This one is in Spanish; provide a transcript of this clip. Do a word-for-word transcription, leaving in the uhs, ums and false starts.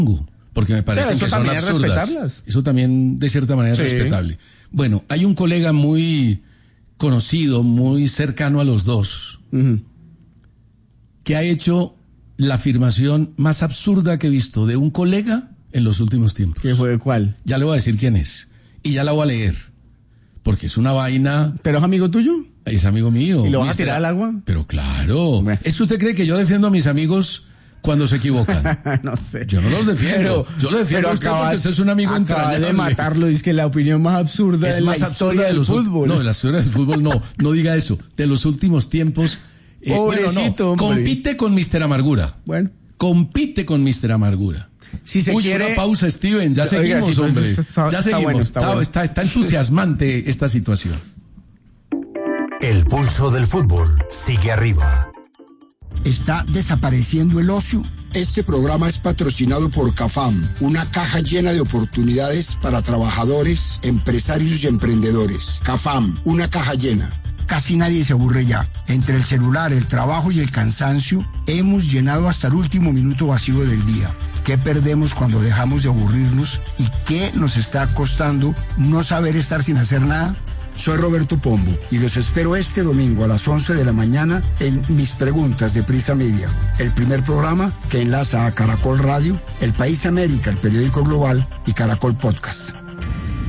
porque me parecen que son absurdas. Eso también, de cierta manera, sí, es respetable. Bueno, hay un colega muy conocido, muy cercano a los dos, uh-huh, que ha hecho la afirmación más absurda que he visto de un colega en los últimos tiempos. ¿Qué fue? ¿Cuál? Ya le voy a decir quién es. Y ya la voy a leer. Porque es una vaina... ¿Pero es amigo tuyo? Es amigo mío. ¿Y lo vas a tirar al agua? Pero claro. Bueno. ¿Es que usted cree que yo defiendo a mis amigos cuando se equivocan? No sé. Yo no los defiendo. Pero, yo lo defiendo pero a usted acabas, porque usted es un amigo entrañable. Acaba de matarlo. Dice que la opinión más absurda es, es más la historia del fútbol. No, de la historia del fútbol no. No diga eso. De los últimos tiempos... Eh, Pobrecito, bueno, no. Compite con mister Amargura. Bueno. Compite con mister Amargura. Si se Uy, quiere... una pausa, Steven. Ya Oiga, seguimos, sí, hombre. Está, está, ya seguimos. Está, bueno, está, está, bueno. está, está entusiasmante esta situación. El pulso del fútbol sigue arriba. ¿Está desapareciendo el ocio? Este programa es patrocinado por CAFAM, una caja llena de oportunidades para trabajadores, empresarios y emprendedores. CAFAM, una caja llena. Casi nadie se aburre ya. Entre el celular, el trabajo y el cansancio, hemos llenado hasta el último minuto vacío del día. ¿Qué perdemos cuando dejamos de aburrirnos? ¿Y qué nos está costando no saber estar sin hacer nada? Soy Roberto Pombo y los espero este domingo a las once de la mañana en Mis Preguntas de Prisa Media, el primer programa que enlaza a Caracol Radio, El País América, el periódico global, y Caracol Podcast.